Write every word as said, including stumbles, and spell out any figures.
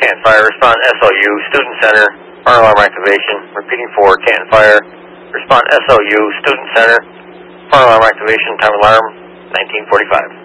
Canton Fire. Respond S O U, Student Center, fire alarm activation. Repeating for Canton Fire. Respond S O U, Student Center, fire alarm activation. Time alarm, nineteen forty-five.